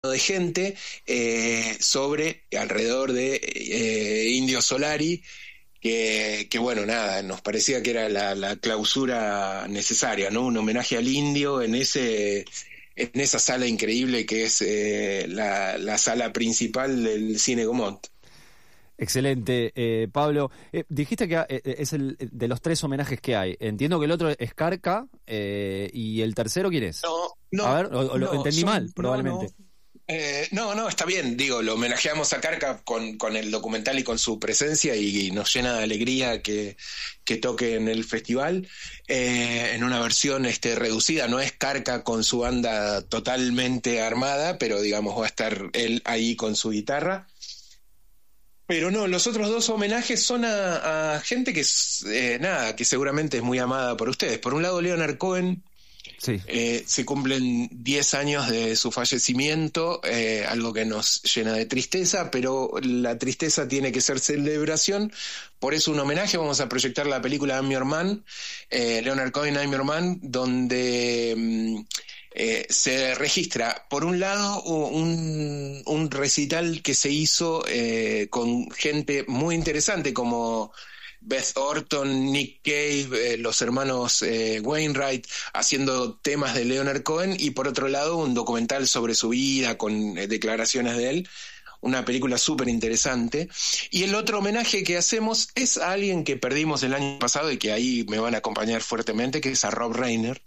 de gente alrededor de Indio Solari, que bueno, nada, nos parecía que era la clausura necesaria, ¿no? Un homenaje al indio en esa sala increíble que es la sala principal del Cine Gaumont. Excelente, Pablo. Dijiste que es el de los 3 homenajes que hay. Entiendo que el otro es Carca, y el tercero, ¿quién es? No. A ver, lo entendí mal, probablemente. No, está bien. Digo, lo homenajeamos a Carca con el documental y con su presencia y nos llena de alegría que toque en el festival en una versión reducida. No es Carca con su banda totalmente armada, pero digamos va a estar él ahí con su guitarra. Pero no, los otros 2 homenajes son a gente que seguramente es muy amada por ustedes. Por un lado, Leonard Cohen. Sí. Se cumplen 10 años de su fallecimiento, algo que nos llena de tristeza, pero la tristeza tiene que ser celebración. Por eso un homenaje, vamos a proyectar la película I'm Your Man, Leonard Cohen, I'm Your Man, donde se registra, por un lado, un recital que se hizo con gente muy interesante como Beth Orton, Nick Cave, los hermanos Wainwright, haciendo temas de Leonard Cohen, y por otro lado un documental sobre su vida con declaraciones de él. Una película súper interesante. Y el otro homenaje que hacemos es a alguien que perdimos el año pasado y que ahí me van a acompañar fuertemente, que es a Rob Reiner,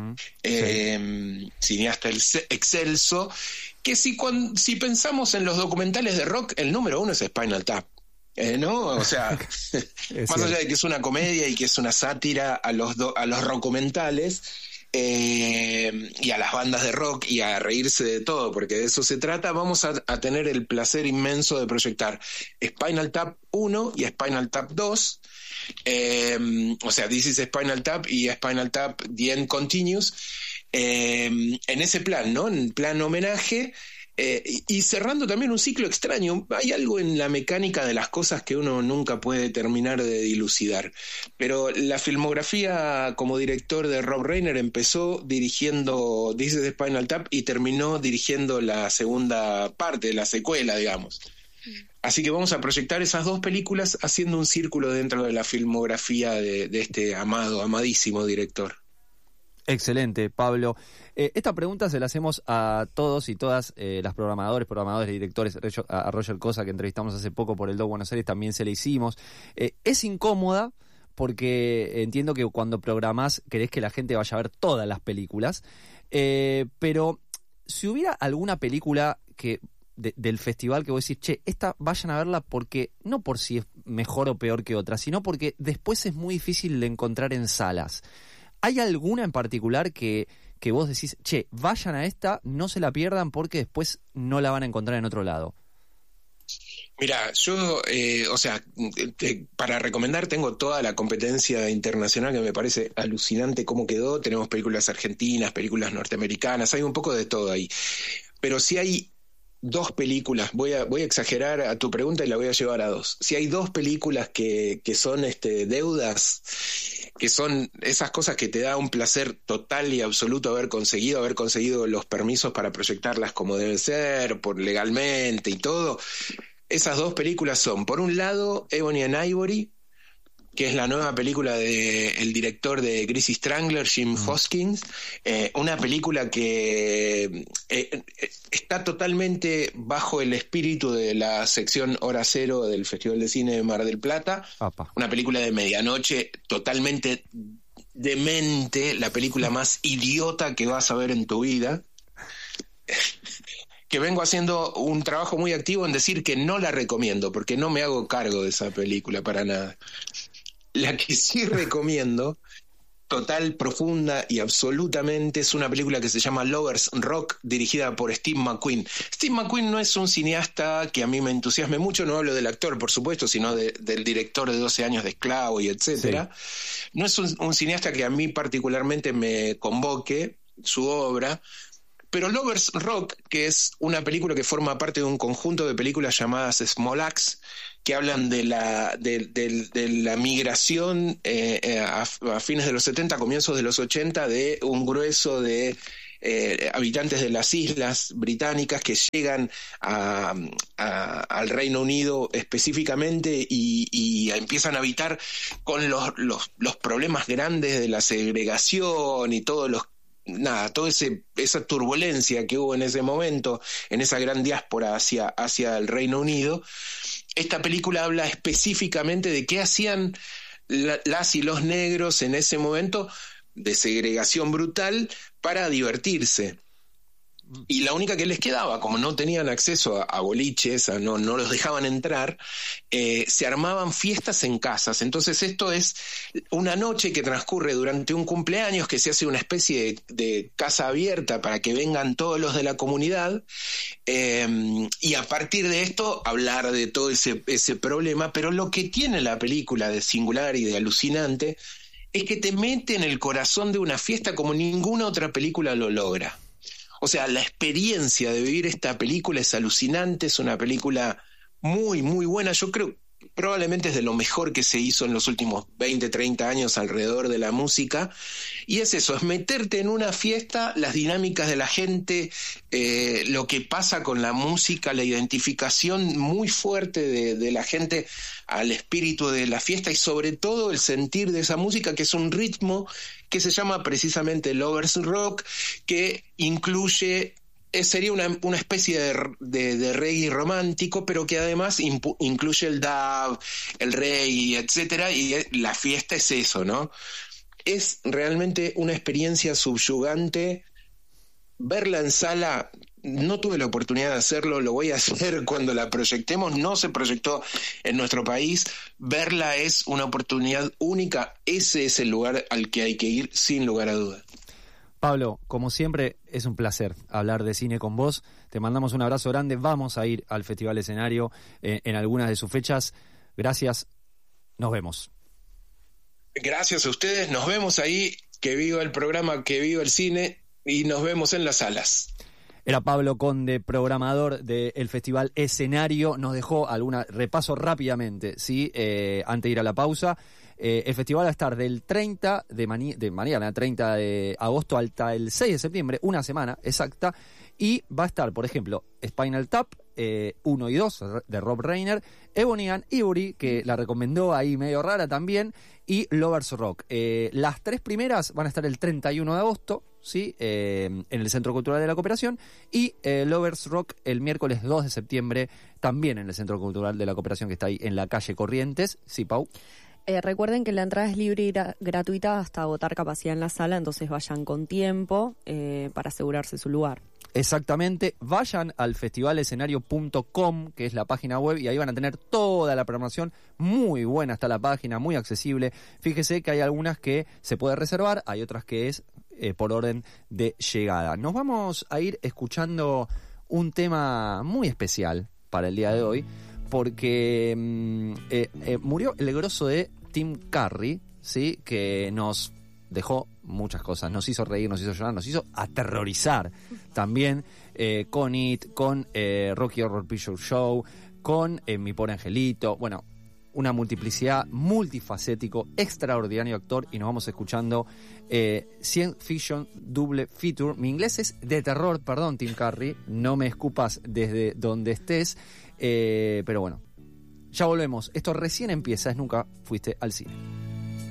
cineasta excelso, que si pensamos en los documentales de rock, el número 1 es Spinal Tap. ¿No? O sea, más allá de que es una comedia y que es una sátira a los rockomentales, y a las bandas de rock y a reírse de todo, porque de eso se trata, vamos a tener el placer inmenso de proyectar Spinal Tap 1 y Spinal Tap 2, o sea, This is Spinal Tap y Spinal Tap The End Continues, en ese plan, ¿no? En plan homenaje. Y cerrando también un ciclo extraño. Hay algo en la mecánica de las cosas que uno nunca puede terminar de dilucidar, pero la filmografía como director de Rob Reiner empezó dirigiendo This is Spinal Tap y terminó dirigiendo la segunda parte, la secuela, digamos. Así que vamos a proyectar esas 2 películas haciendo un círculo dentro de la filmografía de este amadísimo director. Excelente, Pablo. Esta pregunta se la hacemos a todos y todas las programadores y directores. A Roger Cosa, que entrevistamos hace poco por el Doc Buenos Aires, también se la hicimos. Es incómoda porque entiendo que cuando programás querés que la gente vaya a ver todas las películas, pero si hubiera alguna película del festival que vos decís, esta vayan a verla porque no por si es mejor o peor que otra, sino porque después es muy difícil de encontrar en salas. ¿Hay alguna en particular que vos decís, vayan a esta, no se la pierdan porque después no la van a encontrar en otro lado? Mira, yo, para recomendar tengo toda la competencia internacional que me parece alucinante cómo quedó. Tenemos películas argentinas, películas norteamericanas, hay un poco de todo ahí. Pero si hay 2 películas, voy a exagerar a tu pregunta y la voy a llevar a 2. Si hay 2 películas que son deudas, que son esas cosas que te da un placer total y absoluto haber conseguido los permisos para proyectarlas como debe ser, legalmente y todo. Esas 2 películas son, por un lado, Ebony and Ivory, que es la nueva película del director de Greasy Strangler, Jim Hoskins, una película que está totalmente bajo el espíritu de la sección Hora Cero del Festival de Cine de Mar del Plata. Una película de medianoche totalmente demente, la película más idiota que vas a ver en tu vida. Que vengo haciendo un trabajo muy activo en decir que no la recomiendo, porque no me hago cargo de esa película para nada. La que sí recomiendo, total, profunda y absolutamente, es una película que se llama Lovers Rock, dirigida por Steve McQueen. Steve McQueen no es un cineasta que a mí me entusiasme mucho, no hablo del actor, por supuesto, sino del director de 12 años de Esclavo y etcétera. Sí. No es un cineasta que a mí particularmente me convoque su obra, pero Lovers Rock, que es una película que forma parte de un conjunto de películas llamadas Small Axe, que hablan de la migración a fines de los 70, comienzos de los 80, de un grueso de habitantes de las islas británicas que llegan al Reino Unido específicamente y empiezan a habitar con los problemas grandes de la segregación y toda esa turbulencia que hubo en ese momento, en esa gran diáspora hacia el Reino Unido. Esta película habla específicamente de qué hacían las y los negros en ese momento de segregación brutal para divertirse. Y la única que les quedaba, como no tenían acceso a boliches, no los dejaban entrar, se armaban fiestas en casas. Entonces esto es una noche que transcurre durante un cumpleaños, que se hace una especie de casa abierta para que vengan todos los de la comunidad, y a partir de esto hablar de todo ese problema. Pero lo que tiene la película de singular y de alucinante es que te mete en el corazón de una fiesta como ninguna otra película lo logra. O sea, la experiencia de vivir esta película es alucinante, es una película muy, muy buena. Yo creo probablemente es de lo mejor que se hizo en los últimos 20, 30 años alrededor de la música. Y es eso, es meterte en una fiesta, las dinámicas de la gente, lo que pasa con la música, la identificación muy fuerte de la gente al espíritu de la fiesta y sobre todo el sentir de esa música, que es un ritmo que se llama precisamente Lovers Rock, que incluye, sería una especie de reggae romántico, pero que además incluye el dub, el reggae, etcétera, y la fiesta es eso, ¿no? Es realmente una experiencia subyugante. Verla en sala, no tuve la oportunidad de hacerlo, lo voy a hacer cuando la proyectemos, no se proyectó en nuestro país. Verla es una oportunidad única, ese es el lugar al que hay que ir sin lugar a dudas. Pablo, como siempre, es un placer hablar de cine con vos. Te mandamos un abrazo grande. Vamos a ir al Festival Escenario en algunas de sus fechas. Gracias. Nos vemos. Gracias a ustedes. Nos vemos ahí. Que viva el programa, que viva el cine y nos vemos en las salas. Era Pablo Conde, programador del Festival Escenario. Nos dejó repaso rápidamente, ¿sí? Antes de ir a la pausa. El festival va a estar del 30 de mañana, 30 de agosto, hasta el 6 de septiembre, una semana exacta, y va a estar, por ejemplo, Spinal Tap 1 y 2 de Rob Reiner, Ebony and Ivory, que la recomendó ahí medio rara también, y Lovers Rock. Las tres primeras van a estar el 31 de agosto, ¿sí? En el Centro Cultural de la Cooperación, y Lovers Rock el miércoles 2 de septiembre, también en el Centro Cultural de la Cooperación, que está ahí en la calle Corrientes. Sí, Pau. Recuerden que la entrada es libre y gratuita hasta agotar capacidad en la sala, entonces vayan con tiempo para asegurarse su lugar. Exactamente, vayan al festivalescenario.com, que es la página web, y ahí van a tener toda la programación. Muy buena está la página, muy accesible. Fíjese que hay algunas que se puede reservar, hay otras que es por orden de llegada. Nos vamos a ir escuchando un tema muy especial para el día de hoy, porque murió el grosso de Tim Curry, ¿sí? Que nos dejó muchas cosas, nos hizo reír, nos hizo llorar, nos hizo aterrorizar también, con It, con Rocky Horror Picture Show, con Mi Pobre Angelito. Bueno, una multiplicidad, multifacético, extraordinario actor, y nos vamos escuchando Science Fiction Double Feature. Mi inglés es de terror, perdón, Tim Curry, no me escupas desde donde estés, pero bueno, ya volvemos. Esto recién empieza, es Nunca Fuiste al Cine.